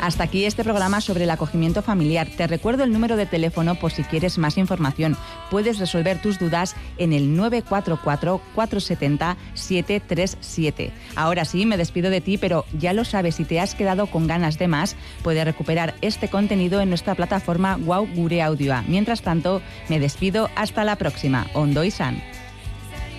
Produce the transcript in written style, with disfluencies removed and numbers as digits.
Hasta aquí este programa sobre el acogimiento familiar. Te recuerdo el número de teléfono por si quieres más información. Puedes resolver tus dudas en el 944-470-737. Ahora sí, me despido de ti, pero ya lo sabes, si te has quedado con ganas de más, puedes recuperar este contenido en nuestra plataforma Wow Gure Audioa. Mientras tanto, me despido hasta la próxima. Ondo izan.